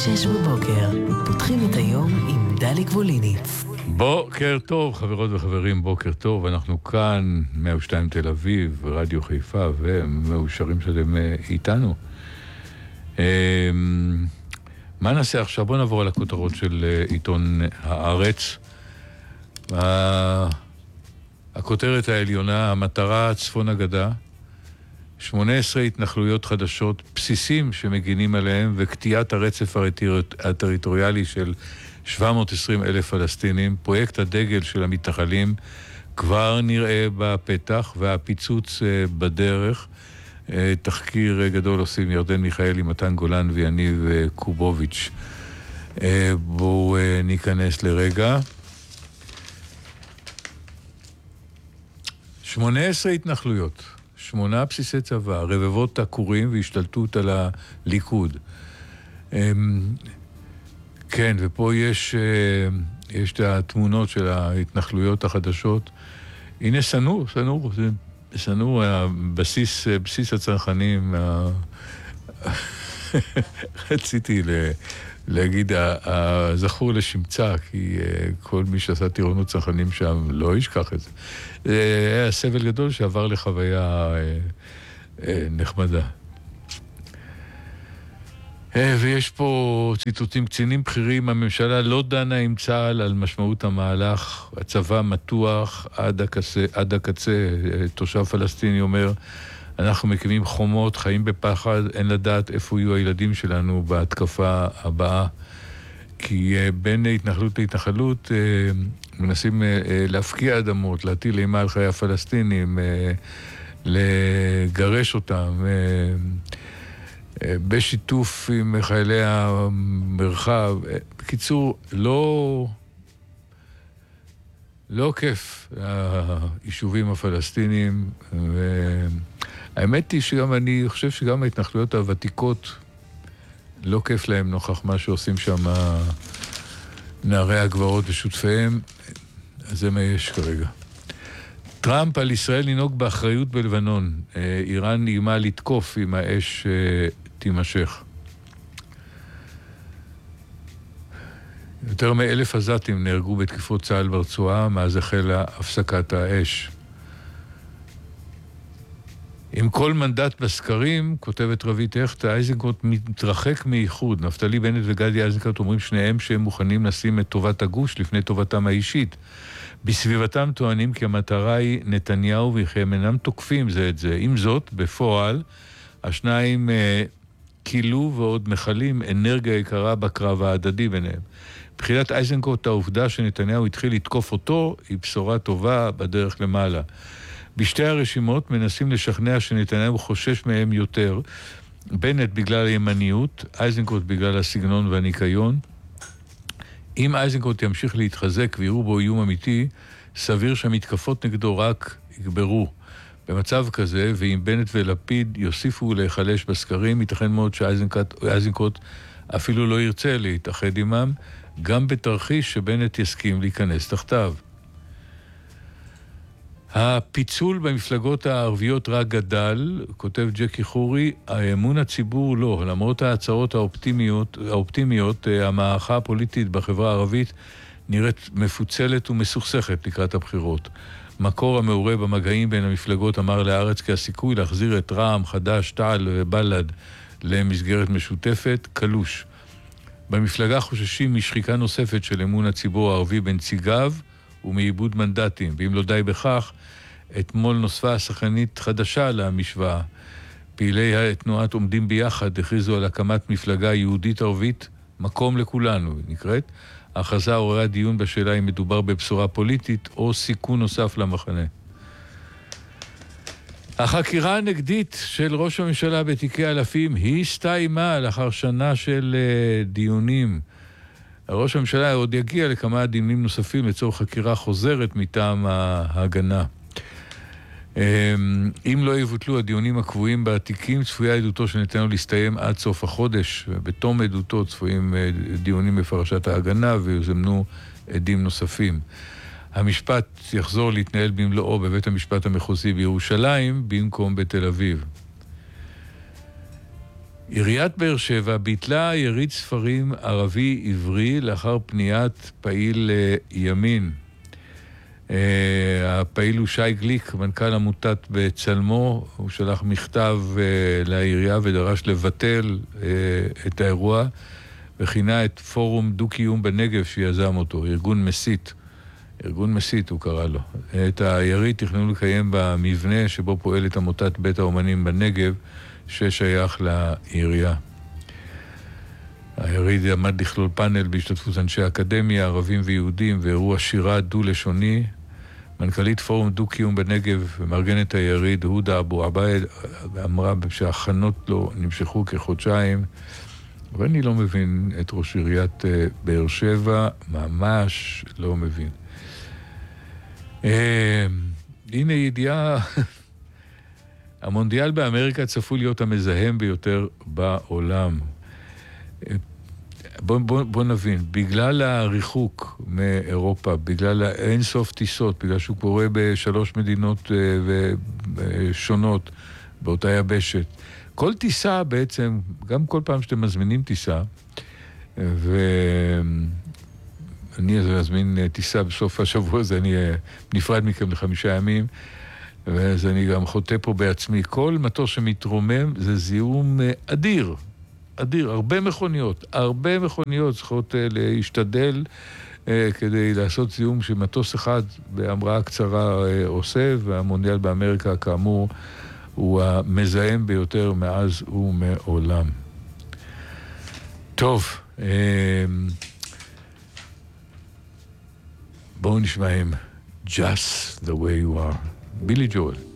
6 בבוקר, פותחים את היום עם דלי גבוליניץ. בוקר טוב, חברות וחברים, בוקר טוב. אנחנו כאן, 102 תל אביב, רדיו חיפה, ומאושרים שאתם איתנו. מה נעשה עכשיו? בואו נעבור על הכותרות של עיתון הארץ. הכותרת העליונה, המטרה צפון הגדה, 18 התנחלויות חדשות, בסיסים שמגינים עליהם, וקטיעת הרצף הטריטוריאלי של 720,000 פלסטינים. פרויקט הדגל של המתנחלים כבר נראה בפתח, והפיצוץ בדרך. תחקיר גדול עושים ירדן מיכאלי, מתן גולן ויניב קובוביץ'. בואו ניכנס לרגע. 18 התנחלויות, 8 בסיסי צבא, רבבות תקורים והשתלטות על הליכוד. כן, ופה יש את התמונות של ההתנחלויות החדשות. הנה סנור, בסיס הצנחנים, רציתי להגיד, זכור לשמצה, כי כל מי שעשה טירונות צנחנים שם לא ישכח את זה. היה סבל גדול שעבר לחוויה נחמדה. ויש פה ציטוטים, קצינים בכירים, הממשלה לא דנה עם צה"ל על משמעות המהלך, הצבא מתוח עד הקצה, תושב פלסטיני אומר, אנחנו מקימים חומות, חיים בפחד, אין לדעת איפה יהיו הילדים שלנו בהתקפה הבאה, כי בין התנחלות להתנחלות מנסים להפקיע אדמות, להטיל אימה על חיי הפלסטינים, לגרש אותם, בשיתוף עם חיילי המרחב. בקיצור, לא כיף היישובים הפלסטינים, והאמת היא שגם אני חושב שגם ההתנחלויות הוותיקות לא כיף להם נוכח מה שעושים שם נערי הגברות ושותפיהם. אז זה מה יש כרגע. טראמפ על ישראל לנהוג באחריות בלבנון. איראן נעימה לתקוף אם האש תימשך. יותר מ1,000 עזתים נהרגו בתקיפות צה"ל ברצועה מאז החלה הפסקת האש. עם כל מנדט בסקרים, כותבת רבית הכטה, איזנקוט מתרחק מאיחוד. נפתלי בנט וגדי איזנקוט אומרים שניהם שהם מוכנים לשים את טובת הגוש לפני טובתם האישית. בסביבתם טוענים כי המטרה היא נתניהו וכי הם אינם תוקפים זה את זה. עם זאת, בפועל, השניים קילו ועוד מחלים אנרגיה יקרה בקרב ההדדי ביניהם. בחירת איזנקוט, העובדה שנתניהו התחיל לתקוף אותו, היא בשורה טובה בדרך למעלה. בשתי הרשימות מנסים לשכנע שנתניהו חושש מהם יותר, בנט בגלל הימניות, איזנקוט בגלל הסגנון והניקיון. אם איזנקוט ימשיך להתחזק ויראו בו איום אמיתי, סביר שהמתקפות נגדו רק יגברו. במצב כזה, ואם בנט ולפיד יוסיפו להיחלש בסקרים, ייתכן מאוד שאיזנקוט אפילו לא ירצה להתאחד עמם, גם בתרחיש שבנט יסכים להיכנס תחתיו. הפיצול במפלגות הערביות רק גדל, כותב ג'קי חורי, האמון הציבור לא, למרות ההצעות האופטימיות, המערכה הפוליטית בחברה הערבית נראית מפוצלת ומסוכסכת לקראת הבחירות. מקור המעורה במגעים בין המפלגות אמר לארץ כי הסיכוי להחזיר את רע"מ, חד"ש, תע"ל ובל"ד למסגרת משותפת קלוש. במפלגה חוששים משחיקה נוספת של אמון הציבור הערבי בנציגיו ומאיבוד מנדטים, ואם לא די בכך, אתמול נוספה שחקנית חדשה למשוואה. פעילי תנועת עומדים ביחד הכריזו על הקמת מפלגה יהודית ערבית, מקום לכולנו, נקראת. ההכרזה עוררה דיון בשאלה אם מדובר בבשורה פוליטית או סיכון נוסף למחנה. החקירה הנגדית של ראש הממשלה בתיקי אלפים היא הסתיימה לאחר שנה של דיונים. ראש הממשלה עוד יגיע לכמה דיונים נוספים לצורך חקירה חוזרת מטעם ההגנה. אם לא יבוטלו הדיונים הקבועים בתיקים, צפויה עדותו של נתניהו להסתיים עד סוף החודש, ובתום עדותו צפויים דיונים בפרשת ההגנה ויוזמנו עדים נוספים. המשפט יחזור להתנהל במלואו בבית המשפט המחוזי בירושלים במקום בתל אביב. עיריית באר שבע ביטלה יריד ספרים ערבי-עברי לאחר פניית פעיל ימין. הפעיל הוא שי גליק, מנכ"ל עמותת בצלמו. הוא שלח מכתב לעירייה ודרש לבטל את האירוע, וכינה את פורום דו-קיום בנגב שיזם אותו, ארגון מסית. ארגון מסית הוא קרא לו. את היריד תכננו לקיים במבנה שבו פועלת עמותת בית האומנים בנגב, ששייך לעירייה. היריד עמד לכלול פאנל בהשתתפות אנשי אקדמיה, ערבים ויהודים, ואירוע שירה דו-לשוני. מנכ"לית פורום דו-קיום בנגב ומארגנת היריד, הודה אבו עבייד, אמרה שההכנות לו נמשכו כחודשיים, ואני לא מבין את ראש עיריית באר שבע, ממש לא מבין. הנה ידיעה, המונדיאל באמריקה צפוי להיות המזהם ביותר בעולם. בוא נבין, בגלל הריחוק מאירופה, בגלל האינסוף טיסות, בגלל שהוא קורה בשלוש מדינות שונות באותה יבשת, כל טיסה בעצם, גם כל פעם שאתם מזמינים טיסה, ואני אזמין טיסה בסוף השבוע הזה, אני נפרד מכם ל5 ימים, אז אני גם חוטא פה בעצמי. כל מטוס שמתרומם זה זיהום אדיר, אדיר. הרבה מכוניות צריכות להשתדל כדי לעשות זיהום שמטוס אחד בהמראה קצרה עושה, והמונדיאל באמריקה כאמור הוא המזהם ביותר מאז ומעולם. טוב, בואו נשמע עם Just the way you are. בילי ג'ואל.